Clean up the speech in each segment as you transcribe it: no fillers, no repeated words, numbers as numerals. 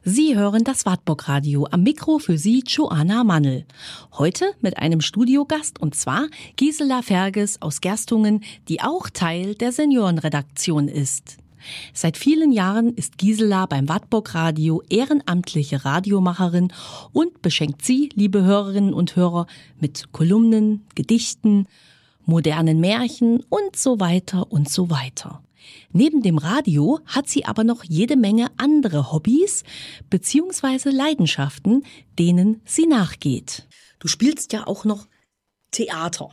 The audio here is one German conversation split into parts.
Sie hören das Wartburg-Radio, am Mikro für Sie Joanna Mannl. Heute mit einem Studiogast, und zwar Gisela Ferges aus Gerstungen, die auch Teil der Seniorenredaktion ist. Seit vielen Jahren ist Gisela beim Wartburg-Radio ehrenamtliche Radiomacherin und beschenkt Sie, liebe Hörerinnen und Hörer, mit Kolumnen, Gedichten, modernen Märchen und so weiter und so weiter. Neben dem Radio hat sie aber noch jede Menge andere Hobbys bzw. Leidenschaften, denen sie nachgeht. Du spielst ja auch noch Theater.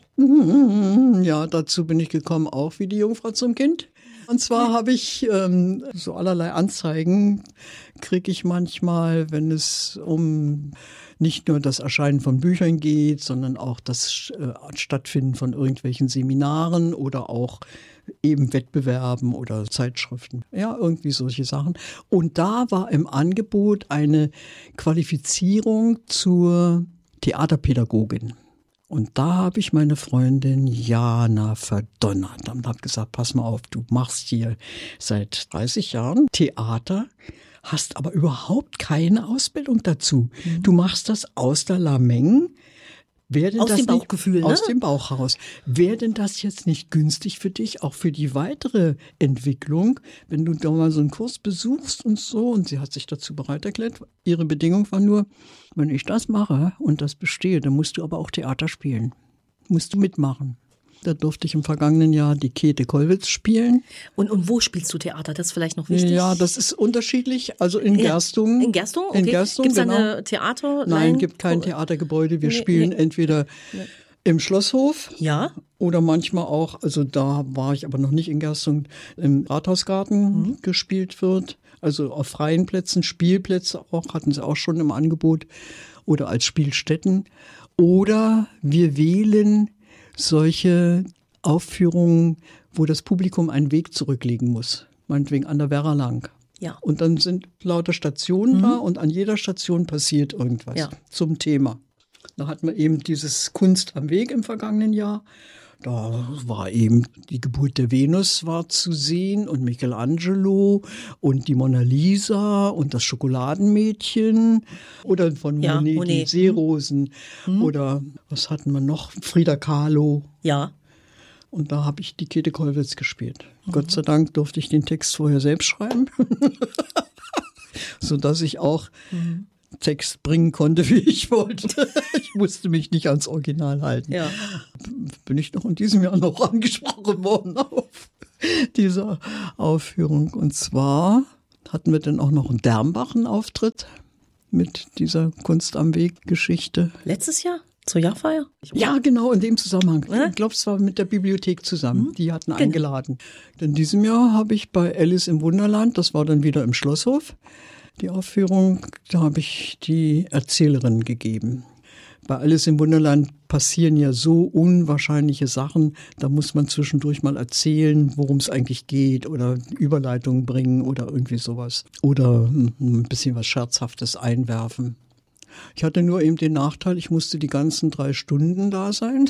Ja, dazu bin ich gekommen, auch wie die Jungfrau zum Kind. Und zwar habe ich so allerlei Anzeigen, kriege ich manchmal, wenn es um nicht nur das Erscheinen von Büchern geht, sondern auch das Stattfinden von irgendwelchen Seminaren oder auch eben Wettbewerben oder Zeitschriften. Ja, irgendwie solche Sachen. Und da war im Angebot eine Qualifizierung zur Theaterpädagogin. Und da habe ich meine Freundin Jana verdonnert und habe gesagt, pass mal auf, du machst hier seit 30 Jahren Theater, hast aber überhaupt keine Ausbildung dazu. Du machst das aus der Lameng. Aus dem Bauchgefühl, ne? Aus dem Bauch raus. Wäre denn das jetzt nicht günstig für dich, auch für die weitere Entwicklung, wenn du da mal so einen Kurs besuchst und so? Und sie hat sich dazu bereit erklärt. Ihre Bedingung war nur, wenn ich das mache und das bestehe, dann musst du aber auch Theater spielen. Musst du mitmachen. Da durfte ich im vergangenen Jahr die Käthe Kollwitz spielen. Und wo spielst du Theater? Das ist vielleicht noch wichtig. Ja, das ist unterschiedlich. Also in Gerstungen. In Gerstungen? Okay. In Gerstungen, Gibt es genau. eine Theater? Nein, gibt kein Theatergebäude. Wir spielen entweder im Schlosshof. Ja. Oder manchmal auch, also da war ich aber noch nicht in Gerstungen, im Rathausgarten gespielt wird. Also auf freien Plätzen, Spielplätze auch, hatten sie auch schon im Angebot. Oder als Spielstätten. Oder wir wählen solche Aufführungen, wo das Publikum einen Weg zurücklegen muss. Meinetwegen an der Werra lang. Ja. Und dann sind lauter Stationen da und an jeder Station passiert irgendwas zum Thema. Da hatten wir eben dieses Kunst am Weg im vergangenen Jahr. Da war eben die Geburt der Venus war zu sehen und Michelangelo und die Mona Lisa und das Schokoladenmädchen oder von Monet die Seerosen oder was hatten wir noch? Frida Kahlo. Ja. Und da habe ich die Käthe Kollwitz gespielt. Gott sei Dank durfte ich den Text vorher selbst schreiben, sodass ich auch Text bringen konnte, wie ich wollte. Ich musste mich nicht ans Original halten. Ja. Bin ich noch in diesem Jahr noch angesprochen worden auf dieser Aufführung. Und zwar hatten wir dann auch noch in Dermbach einen Auftritt mit dieser Kunst am Weg-Geschichte. Letztes Jahr? Zur Jahrfeier? Ja, genau, in dem Zusammenhang. Ich glaube, es war mit der Bibliothek zusammen. Die hatten eingeladen. In diesem Jahr habe ich bei Alice im Wunderland, das war dann wieder im Schlosshof, die Aufführung, da habe ich die Erzählerin gegeben. Bei Alice im Wunderland passieren ja so unwahrscheinliche Sachen, da muss man zwischendurch mal erzählen, worum es eigentlich geht oder Überleitungen bringen oder irgendwie sowas. Oder ein bisschen was Scherzhaftes einwerfen. Ich hatte nur eben den Nachteil, ich musste die ganzen 3 Stunden da sein,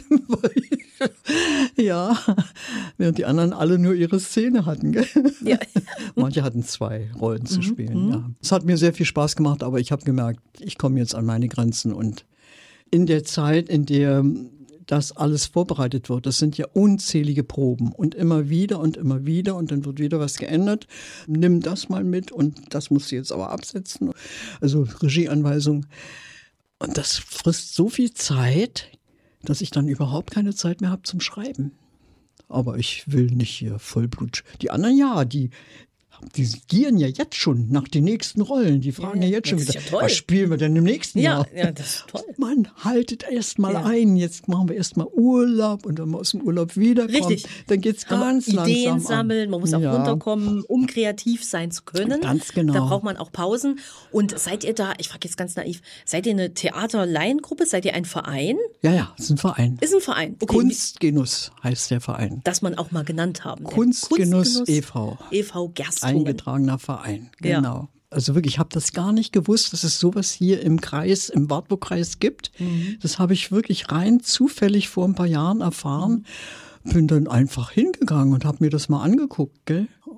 während die anderen alle nur ihre Szene hatten. Gell? Ja. Manche hatten 2 Rollen zu spielen. Ja. Es hat mir sehr viel Spaß gemacht, aber ich habe gemerkt, ich komme jetzt an meine Grenzen. Und in der Zeit, in der das alles vorbereitet wird, das sind ja unzählige Proben und immer wieder und dann wird wieder was geändert. Nimm das mal mit und das musst du jetzt aber absetzen. Also Regieanweisung. Und das frisst so viel Zeit, dass ich dann überhaupt keine Zeit mehr habe zum Schreiben. Aber ich will nicht hier Vollblut. Die anderen die gieren ja jetzt schon nach den nächsten Rollen. Die fragen ja jetzt schon wieder, was spielen wir denn im nächsten Jahr? Ja, das ist toll. Man, haltet erst mal ein. Jetzt machen wir erst mal Urlaub und wenn man aus dem Urlaub wiederkommt, richtig. Dann geht's ganz langsam Ideen sammeln, man muss auch runterkommen, um kreativ sein zu können. Ganz genau. Da braucht man auch Pausen. Und seid ihr da, ich frage jetzt ganz naiv, seid ihr eine Theaterlaiengruppe? Seid ihr ein Verein? Ja, ist ein Verein. Ist ein Verein. Okay. Kunstgenuss heißt der Verein. Dass man auch mal genannt haben. Kunstgenuss e.V. e.V. Gerstungen. Eingetragener Verein, genau. Ja. Also wirklich, ich habe das gar nicht gewusst, dass es sowas hier im Wartburg-Kreis gibt. Das habe ich wirklich rein zufällig vor ein paar Jahren erfahren. Bin dann einfach hingegangen und habe mir das mal angeguckt, gell?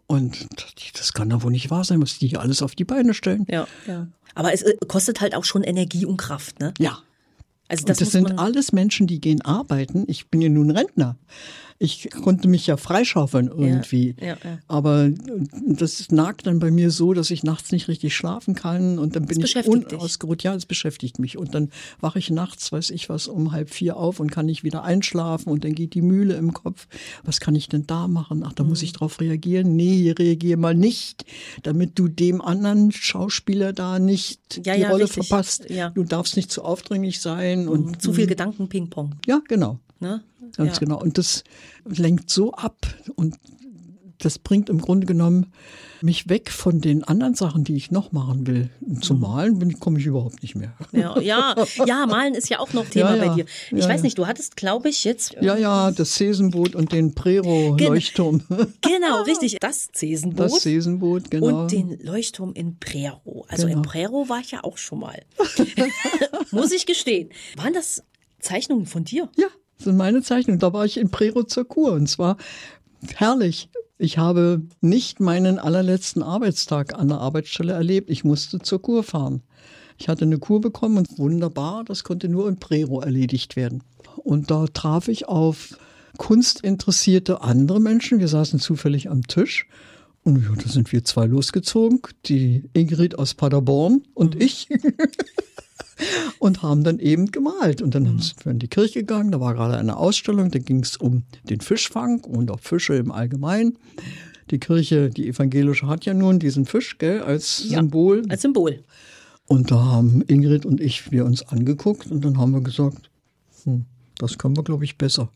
Und das kann doch wohl nicht wahr sein, was die hier alles auf die Beine stellen. Ja. Aber es kostet halt auch schon Energie und Kraft, ne? Ja. Also das sind alles Menschen, die gehen arbeiten. Ich bin ja nun Rentner. Ich konnte mich ja freischaufeln irgendwie. Ja. Aber das nagt dann bei mir so, dass ich nachts nicht richtig schlafen kann. Und dann bin ich unausgeruht. Ja, das beschäftigt mich. Und dann wache ich nachts, weiß ich was, um 3:30 auf und kann nicht wieder einschlafen. Und dann geht die Mühle im Kopf. Was kann ich denn da machen? Ach, da muss ich drauf reagieren. Nee, reagiere mal nicht, damit du dem anderen Schauspieler da nicht die Rolle richtig. verpasst. Ja. Du darfst nicht zu aufdringlich sein. Und zu viel Gedanken-Ping-Pong. Ja, genau. Ne? Ganz genau. Und das lenkt so ab und das bringt im Grunde genommen mich weg von den anderen Sachen, die ich noch machen will. Zum Malen komme ich überhaupt nicht mehr. Ja, Malen ist ja auch noch Thema bei dir. Ich weiß nicht, du hattest, glaube ich, jetzt... Ja, das Sesenboot und den Prero-Leuchtturm. Genau, richtig. Das Sesenboot. Das Sesenboot, genau. Und den Leuchtturm in Prero. Also Genau. in Prero war ich ja auch schon mal. Muss ich gestehen. Waren das Zeichnungen von dir? Ja, das sind meine Zeichnungen. Da war ich in Prero zur Kur und zwar herrlich. Ich habe nicht meinen allerletzten Arbeitstag an der Arbeitsstelle erlebt. Ich musste zur Kur fahren. Ich hatte eine Kur bekommen und wunderbar, das konnte nur in Prero erledigt werden. Und da traf ich auf kunstinteressierte andere Menschen. Wir saßen zufällig am Tisch. Und ja, da sind wir zwei losgezogen. Die Ingrid aus Paderborn und ich. Und haben dann eben gemalt. Und dann sind wir in die Kirche gegangen, da war gerade eine Ausstellung, da ging es um den Fischfang und auch Fische im Allgemeinen. Die Kirche, die evangelische, hat ja nun diesen Fisch, gell, als Symbol. Als Symbol. Und da haben Ingrid und ich wir uns angeguckt und dann haben wir gesagt, das können wir, glaube ich, besser.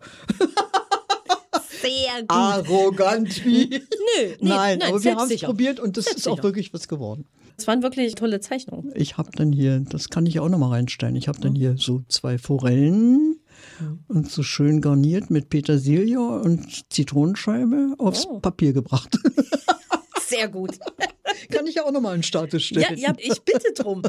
Sehr gut. Arrogant wie. Nein, aber wir haben es probiert und das ist auch wirklich was geworden. Es waren wirklich tolle Zeichnungen. Ich habe dann hier, das kann ich auch noch mal reinstellen, ich habe dann hier so 2 Forellen und so schön garniert mit Petersilie und Zitronenscheibe aufs Papier gebracht. Sehr gut. Kann ich ja auch noch mal in Status stellen. Ja, ich bitte drum.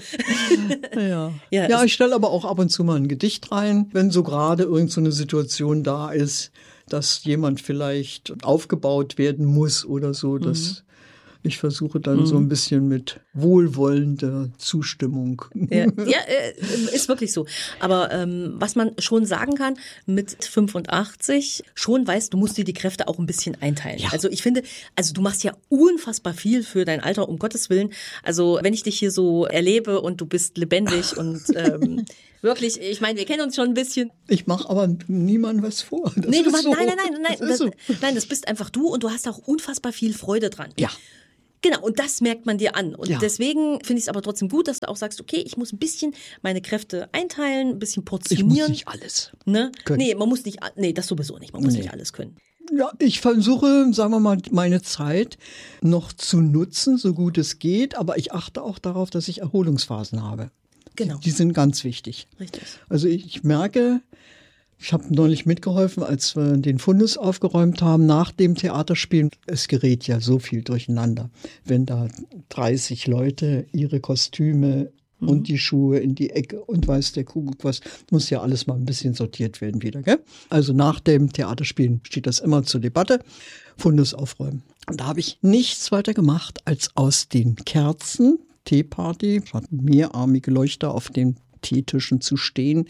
Ja, ich stelle aber auch ab und zu mal ein Gedicht rein, wenn so gerade irgend so eine Situation da ist, dass jemand vielleicht aufgebaut werden muss oder so, dass ich versuche dann so ein bisschen mit wohlwollender Zustimmung. Ja, ist wirklich so. Aber was man schon sagen kann, mit 85 schon weißt, du musst dir die Kräfte auch ein bisschen einteilen. Ja. Also ich finde, du machst ja unfassbar viel für dein Alter, um Gottes Willen. Also wenn ich dich hier so erlebe und du bist lebendig und wirklich, ich meine, wir kennen uns schon ein bisschen. Ich mache aber niemandem was vor. Nein, das bist einfach du und du hast auch unfassbar viel Freude dran. Ja. Genau, und das merkt man dir an. Und deswegen finde ich es aber trotzdem gut, dass du auch sagst, okay, ich muss ein bisschen meine Kräfte einteilen, ein bisschen portionieren. Ich muss nicht alles können. Nee, das sowieso nicht. Man muss nicht alles können. Ja, ich versuche, sagen wir mal, meine Zeit noch zu nutzen, so gut es geht. Aber ich achte auch darauf, dass ich Erholungsphasen habe. Genau. Die sind ganz wichtig. Richtig. Also ich merke, ich habe neulich mitgeholfen, als wir den Fundus aufgeräumt haben nach dem Theaterspielen. Es gerät ja so viel durcheinander, wenn da 30 Leute ihre Kostüme und die Schuhe in die Ecke und weiß der Kuckuck was, muss ja alles mal ein bisschen sortiert werden wieder. Gell? Also nach dem Theaterspielen steht das immer zur Debatte, Fundus aufräumen. Und da habe ich nichts weiter gemacht, als aus den Kerzen, Teeparty, hatten mehrarmige Leuchter auf den Teetischen zu stehen.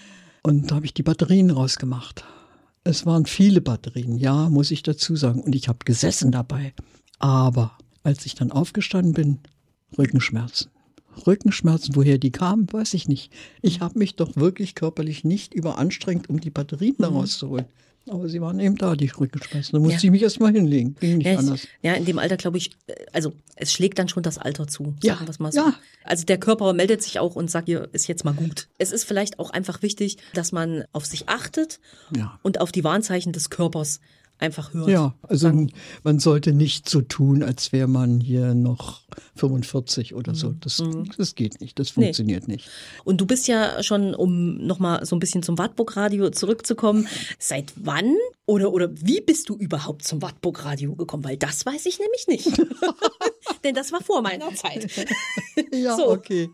Und da habe ich die Batterien rausgemacht. Es waren viele Batterien, ja, muss ich dazu sagen. Und ich habe gesessen dabei. Aber als ich dann aufgestanden bin, Rückenschmerzen. Rückenschmerzen, woher die kamen, weiß ich nicht. Ich habe mich doch wirklich körperlich nicht überanstrengt, um die Batterien da rauszuholen. Aber sie waren eben da, die Rückenschmerzen. Da musste ich mich erst mal hinlegen. Ging nicht anders. Ja, in dem Alter glaube ich, es schlägt dann schon das Alter zu. Ja, mal so. Also der Körper meldet sich auch und sagt, hier ist jetzt mal gut. Es ist vielleicht auch einfach wichtig, dass man auf sich achtet und auf die Warnzeichen des Körpers einfach hört. Ja, also man sollte nicht so tun, als wäre man hier noch 45 oder so. Das geht nicht, das funktioniert nicht. Und du bist ja schon, um nochmal so ein bisschen zum Wartburg-Radio zurückzukommen, seit wann oder wie bist du überhaupt zum Wartburg-Radio gekommen? Weil das weiß ich nämlich nicht. Denn das war vor meiner Zeit. Ja, so. Okay.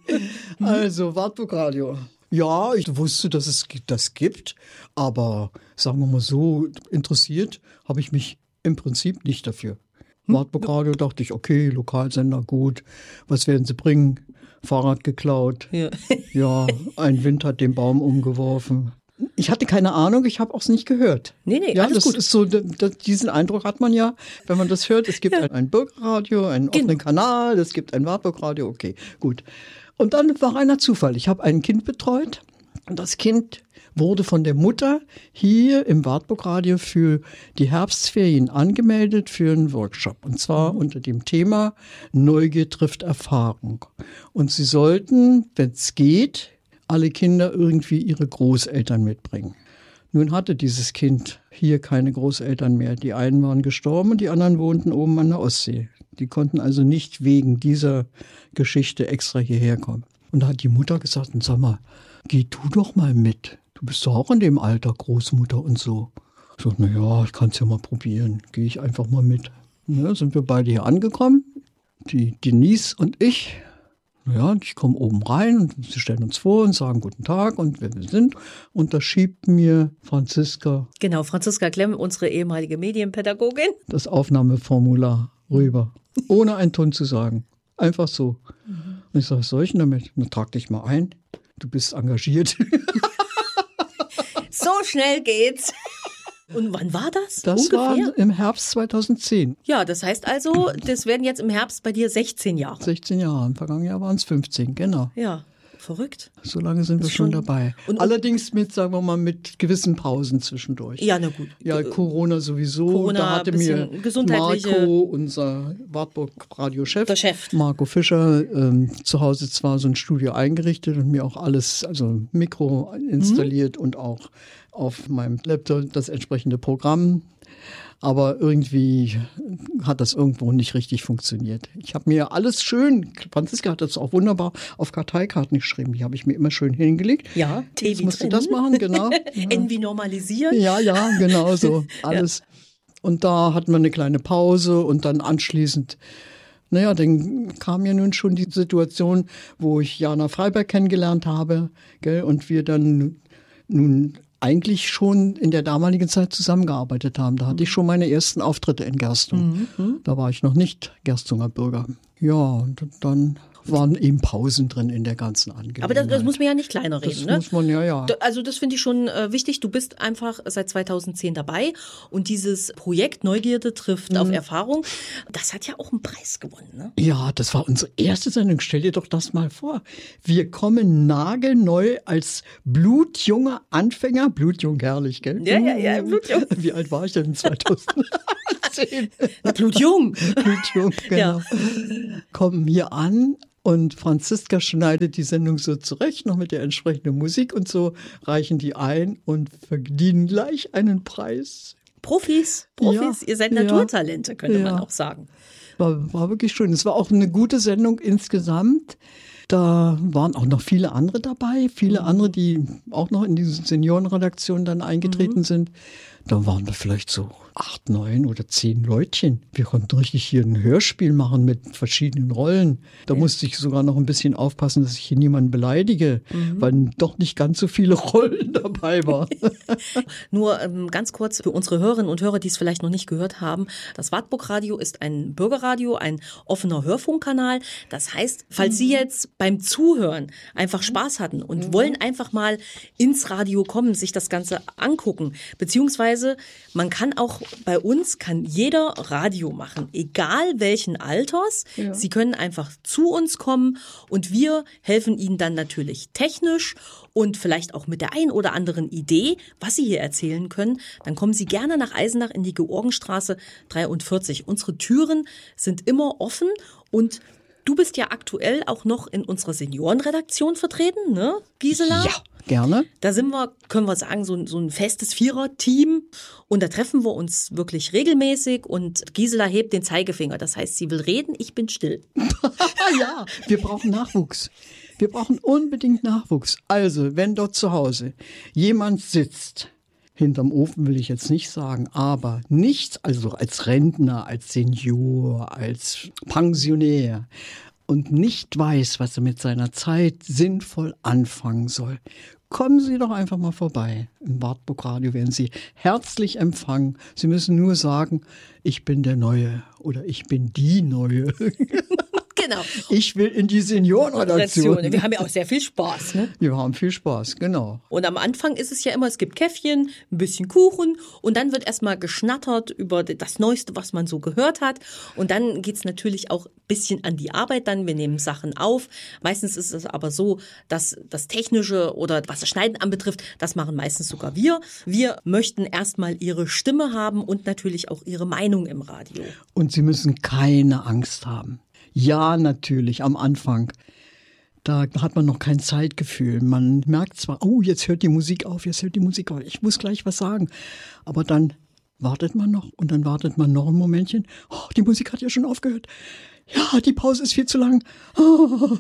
Also Wartburg-Radio. Ja, ich wusste, dass es das gibt, aber sagen wir mal so, interessiert habe ich mich im Prinzip nicht dafür. Wartburgradio, dachte ich, okay, Lokalsender, gut. Was werden sie bringen? Fahrrad geklaut. Ja. Ja, ein Wind hat den Baum umgeworfen. Ich hatte keine Ahnung, ich habe auch nicht gehört. Nee, ja, alles das gut. ist so, diesen Eindruck hat man ja, wenn man das hört. Es gibt ein Bürgerradio, einen offenen Kanal, es gibt ein Wartburgradio, okay, gut. Und dann war reiner Zufall. Ich habe ein Kind betreut und das Kind wurde von der Mutter hier im Wartburgradio für die Herbstferien angemeldet für einen Workshop. Und zwar unter dem Thema Neugier trifft Erfahrung. Und sie sollten, wenn es geht, alle Kinder irgendwie ihre Großeltern mitbringen. Nun hatte dieses Kind hier keine Großeltern mehr. Die einen waren gestorben und die anderen wohnten oben an der Ostsee. Die konnten also nicht wegen dieser Geschichte extra hierher kommen. Und da hat die Mutter gesagt, sag mal, geh du doch mal mit. Du bist doch auch in dem Alter, Großmutter und so. Ich sagte, naja, ich kann es ja mal probieren. Gehe ich einfach mal mit. Ja, sind wir beide hier angekommen, die Denise und ich. Ja, ich komme oben rein und sie stellen uns vor und sagen guten Tag und wer wir sind. Und da schiebt mir Franziska. Genau, Franziska Klemm, unsere ehemalige Medienpädagogin. Das Aufnahmeformular rüber, ohne einen Ton zu sagen. Einfach so. Und ich sage, was soll ich denn damit? Na, trag dich mal ein. Du bist engagiert. So schnell geht's. Und wann war das? Das ungefähr? war im Herbst 2010. Ja, das heißt also, das werden jetzt im Herbst bei dir 16 Jahre. 16 Jahre. Im vergangenen Jahr waren es 15, genau. Ja, verrückt. So lange sind wir schon dabei. Allerdings mit, sagen wir mal, mit gewissen Pausen zwischendurch. Ja, na gut. Ja, Corona sowieso. Corona, da hatte mir gesundheitliche Marco, unser Wartburg-Radio-Chef, der Chef. Marco Fischer, zu Hause zwar so ein Studio eingerichtet und mir auch alles, also Mikro installiert und auch auf meinem Laptop das entsprechende Programm. Aber irgendwie hat das irgendwo nicht richtig funktioniert. Ich habe mir alles schön, Franziska hat das auch wunderbar auf Karteikarten geschrieben. Die habe ich mir immer schön hingelegt. Ja, T Jetzt wie musst du drin. das machen, genau. N wie normalisieren. Ja, genau so. Alles. Ja. Und da hatten wir eine kleine Pause und dann anschließend, naja, dann kam ja nun schon die Situation, wo ich Jana Freiberg kennengelernt habe, gell, und wir dann nun eigentlich schon in der damaligen Zeit zusammengearbeitet haben. Da hatte ich schon meine ersten Auftritte in Gerstung. Da war ich noch nicht Gerstunger Bürger. Ja, und dann waren eben Pausen drin in der ganzen Angelegenheit. Aber das muss man ja nicht kleiner reden. Das ne? muss man, ja. Also das finde ich schon wichtig. Du bist einfach seit 2010 dabei und dieses Projekt Neugierde trifft auf Erfahrung, das hat ja auch einen Preis gewonnen. Ne? Ja, das war unsere erste Sendung. Stell dir doch das mal vor. Wir kommen nagelneu als blutjunger Anfänger, blutjung, herrlich, gell? Ja, blutjung. Wie alt war ich denn 2010? Blutjung. Blutjung, genau. Kommen hier an. Und Franziska schneidet die Sendung so zurecht, noch mit der entsprechenden Musik und so, reichen die ein und verdienen gleich einen Preis. Profis, Ja, ihr seid Naturtalente, könnte man auch sagen. War wirklich schön. Es war auch eine gute Sendung insgesamt. Da waren auch noch viele andere dabei, viele andere, die auch noch in diese Seniorenredaktion dann eingetreten sind. Da waren wir vielleicht so 8, 9 oder 10 Leutchen. Wir konnten richtig hier ein Hörspiel machen mit verschiedenen Rollen. Da musste ich sogar noch ein bisschen aufpassen, dass ich hier niemanden beleidige, weil doch nicht ganz so viele Rollen dabei waren. Nur ganz kurz für unsere Hörerinnen und Hörer, die es vielleicht noch nicht gehört haben. Das Wartburgradio ist ein Bürgerradio, ein offener Hörfunkkanal. Das heißt, falls Sie jetzt beim Zuhören einfach Spaß hatten und wollen einfach mal ins Radio kommen, sich das Ganze angucken, beziehungsweise man kann auch bei uns, kann jeder Radio machen, egal welchen Alters. Ja. Sie können einfach zu uns kommen und wir helfen Ihnen dann natürlich technisch und vielleicht auch mit der ein oder anderen Idee, was Sie hier erzählen können. Dann kommen Sie gerne nach Eisenach in die Georgenstraße 43. Unsere Türen sind immer offen und du bist ja aktuell auch noch in unserer Seniorenredaktion vertreten, ne, Gisela? Ja, gerne. Da sind wir, können wir sagen, so ein festes Vierer-Team und da treffen wir uns wirklich regelmäßig und Gisela hebt den Zeigefinger. Das heißt, sie will reden, ich bin still. Ja, wir brauchen Nachwuchs. Wir brauchen unbedingt Nachwuchs. Also, wenn dort zu Hause jemand sitzt, hinterm Ofen will ich jetzt nicht sagen, aber nicht, also als Rentner, als Senior, als Pensionär und nicht weiß, was er mit seiner Zeit sinnvoll anfangen soll, kommen Sie doch einfach mal vorbei. Im Wartburg Radio werden Sie herzlich empfangen. Sie müssen nur sagen, ich bin der Neue oder ich bin die Neue. Genau. Ich will in die Seniorenredaktion. Wir haben ja auch sehr viel Spaß. Ne? Wir haben viel Spaß, genau. Und am Anfang ist es ja immer, es gibt Käffchen, ein bisschen Kuchen und dann wird erstmal geschnattert über das Neueste, was man so gehört hat. Und dann geht's natürlich auch ein bisschen an die Arbeit dann. Wir nehmen Sachen auf. Meistens ist es aber so, dass das Technische oder was das Schneiden anbetrifft, das machen meistens sogar wir. Wir möchten erstmal Ihre Stimme haben und natürlich auch Ihre Meinung im Radio. Und Sie müssen keine Angst haben. Ja, natürlich, am Anfang. Da hat man noch kein Zeitgefühl. Man merkt zwar, oh, jetzt hört die Musik auf, ich muss gleich was sagen. Aber dann wartet man noch und dann wartet man noch ein Momentchen. Oh, die Musik hat ja schon aufgehört. Ja, die Pause ist viel zu lang. Oh.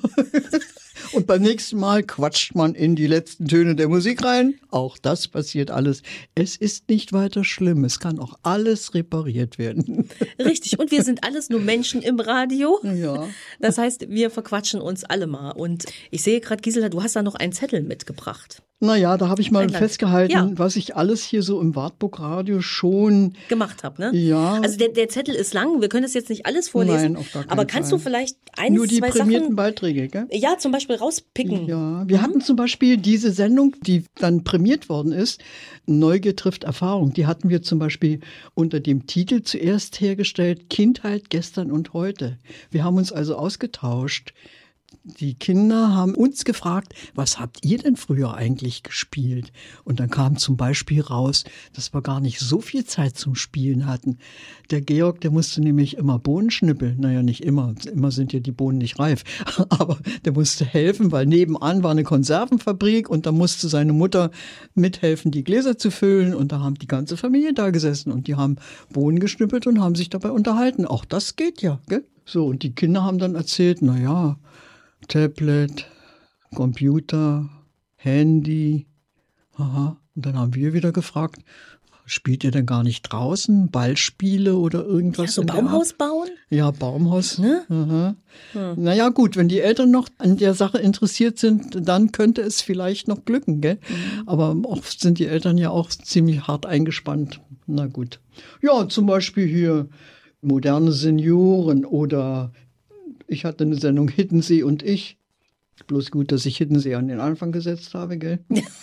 Und beim nächsten Mal quatscht man in die letzten Töne der Musik rein. Auch das passiert alles. Es ist nicht weiter schlimm. Es kann auch alles repariert werden. Richtig. Und wir sind alles nur Menschen im Radio. Ja. Das heißt, wir verquatschen uns alle mal. Und ich sehe gerade, Gisela, du hast da noch einen Zettel mitgebracht. Naja, da habe ich mal festgehalten, ja, was ich alles hier so im Wartburg Radio schon gemacht habe. Ne? Ja. Also der Zettel ist lang, wir können das jetzt nicht alles vorlesen. Nein, auf gar keinen aber kannst Fall. Du vielleicht eins, nur die zwei prämierten Sachen, Beiträge, gell? Ja, zum Beispiel rauspicken. Ja, wir hatten zum Beispiel diese Sendung, die dann prämiert worden ist, Neugier trifft Erfahrung. Die hatten wir zum Beispiel unter dem Titel zuerst hergestellt, Kindheit, gestern und heute. Wir haben uns also ausgetauscht. Die Kinder haben uns gefragt, was habt ihr denn früher eigentlich gespielt? Und dann kam zum Beispiel raus, dass wir gar nicht so viel Zeit zum Spielen hatten. Der Georg, der musste nämlich immer Bohnen schnippeln. Naja, nicht immer. Immer sind ja die Bohnen nicht reif. Aber der musste helfen, weil nebenan war eine Konservenfabrik und da musste seine Mutter mithelfen, die Gläser zu füllen. Und da haben die ganze Familie da gesessen und die haben Bohnen geschnippelt und haben sich dabei unterhalten. Auch das geht ja, gell? So, und die Kinder haben dann erzählt, naja, Tablet, Computer, Handy. Aha. Und dann haben wir wieder gefragt, spielt ihr denn gar nicht draußen Ballspiele oder irgendwas? Ja, so Baumhaus bauen? Ja, Baumhaus. Ne? Aha. Ja. Naja gut, wenn die Eltern noch an der Sache interessiert sind, dann könnte es vielleicht noch glücken. Gell? Aber oft sind die Eltern ja auch ziemlich hart eingespannt. Na gut. Ja, zum Beispiel hier moderne Senioren oder ich hatte eine Sendung Hiddensee und ich. Bloß gut, dass ich Hiddensee an den Anfang gesetzt habe, gell?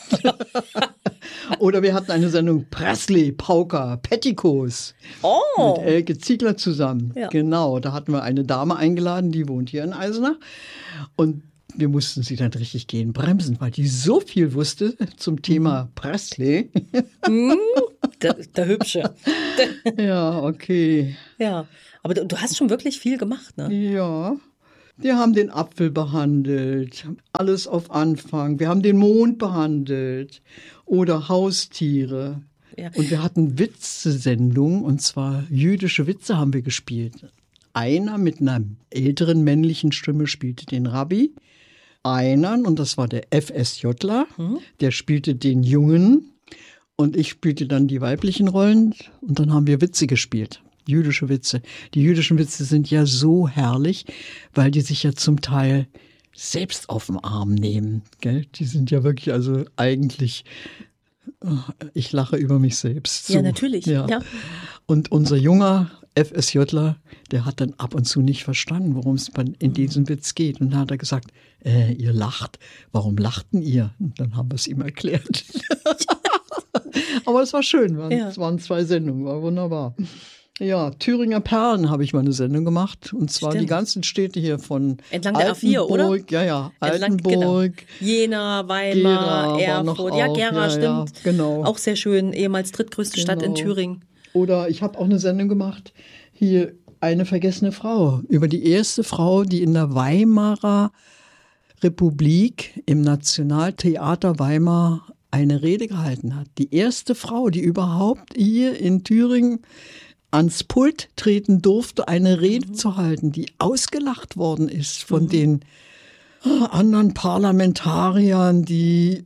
Oder wir hatten eine Sendung Presley, Pauker, Petticoats. Oh. Mit Elke Ziegler zusammen. Ja. Genau, da hatten wir eine Dame eingeladen, die wohnt hier in Eisenach. Und wir mussten sie dann richtig gehen bremsen, weil die so viel wusste zum Thema Presley. Der Hübsche. Ja, okay. Ja, aber du hast schon wirklich viel gemacht, ne? Ja, wir haben den Apfel behandelt, alles auf Anfang. Wir haben den Mond behandelt oder Haustiere. Ja. Und wir hatten Witzesendungen, und zwar jüdische Witze haben wir gespielt. Einer mit einer älteren männlichen Stimme spielte den Rabbi. Einer, und das war der FSJler, der spielte den Jungen. Und ich spielte dann die weiblichen Rollen. Und dann haben wir Witze gespielt. Jüdische Witze. Die jüdischen Witze sind ja so herrlich, weil die sich ja zum Teil selbst auf den Arm nehmen. Gell? Die sind ja wirklich, also eigentlich, ich lache über mich selbst. So. Ja, natürlich. Ja. Ja. Und unser junger FSJler, der hat dann ab und zu nicht verstanden, worum es in diesem Witz geht. Und dann hat er gesagt, ihr lacht. Warum lachten ihr? Und dann haben wir es ihm erklärt. Aber es war schön. Es waren 2 Sendungen, war wunderbar. Ja, Thüringer Perlen habe ich mal eine Sendung gemacht. Und zwar die ganzen Städte hier von entlang der A4, oder? Ja, Altenburg. Genau. Jena, Weimar, Erfurt. Ja, Gera, stimmt. Ja, genau. Auch sehr schön, ehemals drittgrößte Stadt in Thüringen. Oder ich habe auch eine Sendung gemacht, hier eine vergessene Frau, über die erste Frau, die in der Weimarer Republik im Nationaltheater Weimar eine Rede gehalten hat. Die erste Frau, die überhaupt hier in Thüringen ans Pult treten durfte, eine Rede zu halten, die ausgelacht worden ist von den anderen Parlamentariern, die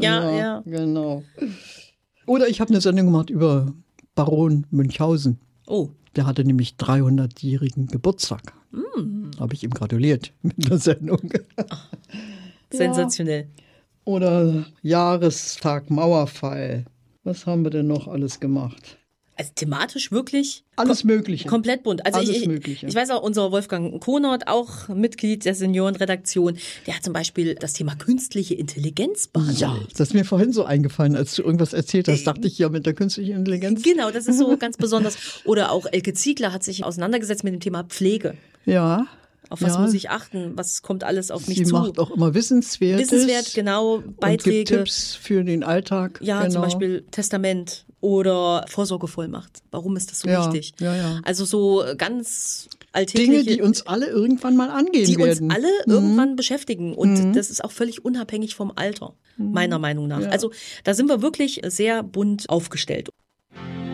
Ja. Genau. Oder ich habe eine Sendung gemacht über Baron Münchhausen. Oh. Der hatte nämlich 300-jährigen Geburtstag. Habe ich ihm gratuliert mit der Sendung. Sensationell. Oder Jahrestag Mauerfall. Was haben wir denn noch alles gemacht? Also thematisch wirklich Alles Mögliche. Komplett bunt. Also Alles Mögliche. Ich weiß auch, unser Wolfgang Kohnert, auch Mitglied der Seniorenredaktion, der hat zum Beispiel das Thema künstliche Intelligenz behandelt. Ja, das ist mir vorhin so eingefallen, als du irgendwas erzählt hast, dachte ich ja mit der künstlichen Intelligenz. Genau, das ist so ganz besonders. Oder auch Elke Ziegler hat sich auseinandergesetzt mit dem Thema Pflege. Ja. Auf was muss ich achten? Was kommt alles auf mich Sie zu? macht auch immer Wissenswertes. Wissenswert, genau, Beiträge. Und gibt Tipps für den Alltag. Ja, genau. Zum Beispiel Testament oder Vorsorgevollmacht. Warum ist das so wichtig? Ja. Also so ganz alltägliche Dinge, die uns alle irgendwann mal angehen die werden. uns alle irgendwann beschäftigen. Und das ist auch völlig unabhängig vom Alter, meiner Meinung nach. Ja. Also da sind wir wirklich sehr bunt aufgestellt.